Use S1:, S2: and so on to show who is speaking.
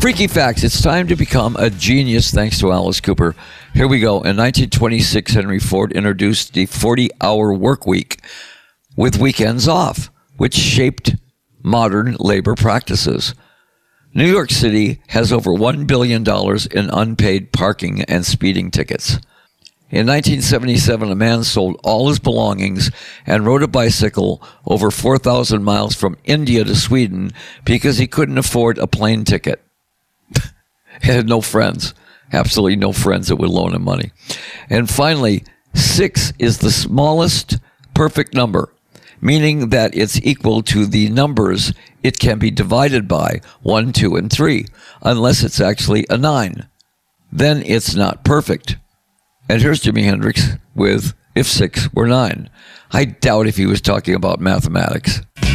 S1: Freaky facts. It's time to become a genius thanks to Alice Cooper. Here we go. In 1926, Henry Ford introduced the 40-hour work week with weekends off, which shaped modern labor practices. New York City has over $1 billion in unpaid parking and speeding tickets. In 1977, a man sold all his belongings and rode a bicycle over 4,000 miles from India to Sweden because he couldn't afford a plane ticket. He had no friends, absolutely no friends that would loan him money. And finally, 6 is the smallest perfect number, meaning that it's equal to the numbers it can be divided by, 1, 2, and 3, unless it's actually a 9. Then it's not perfect. And here's Jimi Hendrix with If 6 Were 9. I doubt if he was talking about mathematics.